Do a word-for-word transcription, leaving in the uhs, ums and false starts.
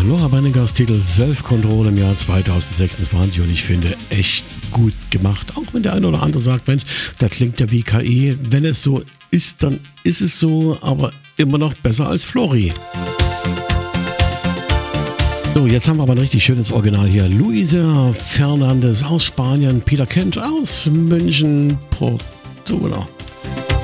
Laura Brenningers Titel Self-Control im Jahr zweitausendsechsundzwanzig und ich finde echt gut gemacht. Auch wenn der eine oder andere sagt, Mensch, das klingt ja wie K I. Wenn es so ist, dann ist es so, aber immer noch besser als Flori. So, jetzt haben wir aber ein richtig schönes Original hier. Luisa Fernandes aus Spanien, Peter Kent aus München, Portugal.